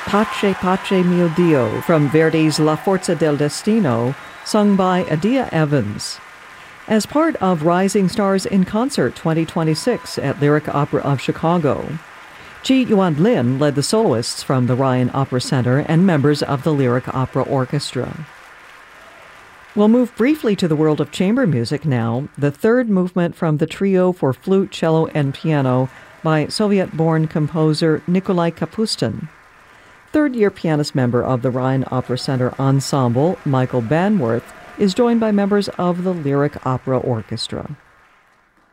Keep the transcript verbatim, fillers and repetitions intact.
Pace Pace Mio Dio from Verdi's La Forza del Destino, sung by Adia Evans. As part of Rising Stars in Concert twenty twenty-six at Lyric Opera of Chicago. Chi Yuan Lin led the soloists from the Ryan Opera Center and members of the Lyric Opera Orchestra. We'll move briefly to the world of chamber music now, the third movement from the trio for flute, cello, and piano by Soviet-born composer Nikolai Kapustin. Third-year pianist member of the Ryan Opera Center Ensemble, Michael Banworth, is joined by members of the Lyric Opera Orchestra.